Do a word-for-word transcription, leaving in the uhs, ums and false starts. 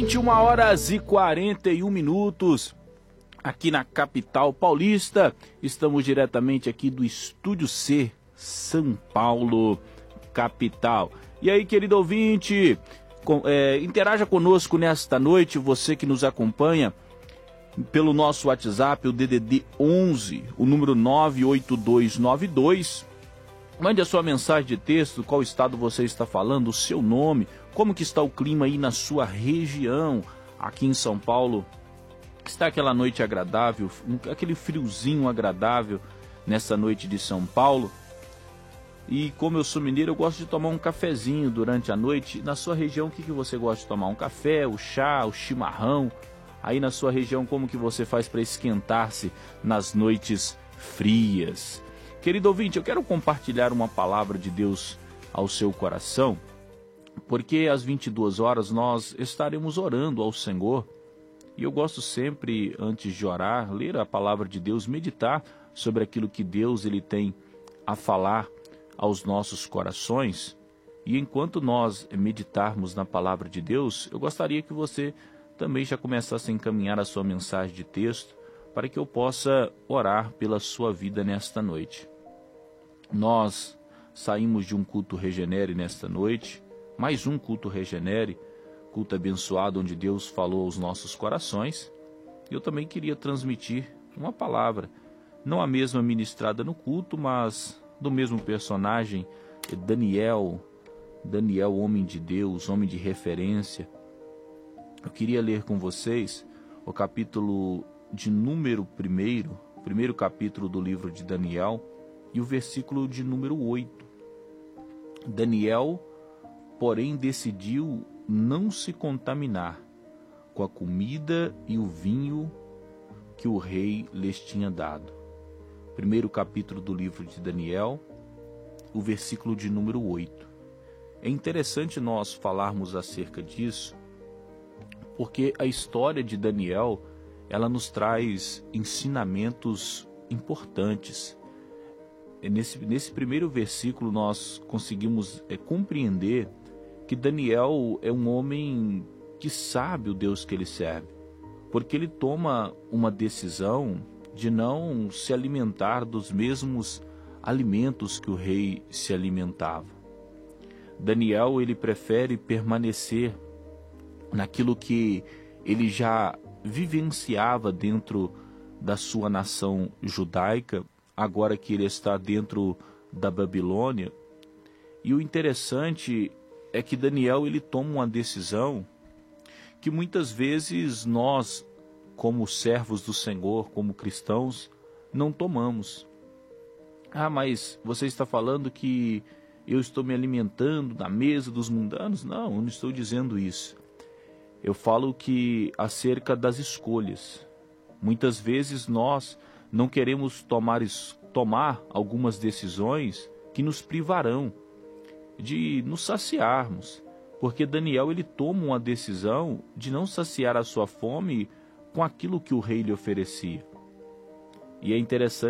vinte e uma horas e quarenta e um minutos, aqui na capital paulista. Estamos diretamente aqui do Estúdio C, São Paulo, capital. E aí, querido ouvinte, com, é, interaja conosco nesta noite, você que nos acompanha pelo nosso WhatsApp, o D D D onze, o número nove oito dois nove dois. Mande a sua mensagem de texto, qual estado você está falando, o seu nome, como que está o clima aí na sua região. Aqui em São Paulo está aquela noite agradável, aquele friozinho agradável nessa noite de São Paulo. E como eu sou mineiro, eu gosto de tomar um cafezinho durante a noite. Na sua região, o que, que você gosta de tomar? Um café, o chá, o chimarrão? Aí na sua região, como que você faz para esquentar-se nas noites frias? Querido ouvinte, eu quero compartilhar uma palavra de Deus ao seu coração, porque às vinte e duas horas nós estaremos orando ao Senhor. E eu gosto sempre, antes de orar, ler a palavra de Deus, meditar sobre aquilo que Deus ele tem a falar aos nossos corações. E enquanto nós meditarmos na palavra de Deus, eu gostaria que você também já começasse a encaminhar a sua mensagem de texto, para que eu possa orar pela sua vida nesta noite. Nós saímos de um culto Regenere nesta noite, mais um culto Regenere, culto abençoado onde Deus falou aos nossos corações. Eu também queria transmitir uma palavra, não a mesma ministrada no culto, mas do mesmo personagem, Daniel, Daniel, homem de Deus, homem de referência. Eu queria ler com vocês o capítulo de número primeiro, primeiro capítulo do livro de Daniel, e o versículo de número oito. Daniel, porém, decidiu não se contaminar com a comida e o vinho que o rei lhes tinha dado. Primeiro capítulo do livro de Daniel, o versículo de número oito. É interessante nós falarmos acerca disso, porque a história de Daniel, ela nos traz ensinamentos importantes. Nesse, nesse primeiro versículo nós conseguimos é, compreender que Daniel é um homem que sabe o Deus que ele serve, porque ele toma uma decisão de não se alimentar dos mesmos alimentos que o rei se alimentava. Daniel, ele prefere permanecer naquilo que ele já vivenciava dentro da sua nação judaica, agora que ele está dentro da Babilônia. E o interessante é que Daniel ele toma uma decisão que muitas vezes nós, como servos do Senhor, como cristãos, não tomamos. Ah, mas você está falando que eu estou me alimentando na mesa dos mundanos? Não, eu não estou dizendo isso. Eu falo que acerca das escolhas. Muitas vezes nós não queremos tomar, tomar algumas decisões que nos privarão de nos saciarmos. Porque Daniel ele toma uma decisão de não saciar a sua fome com aquilo que o rei lhe oferecia. E é interessante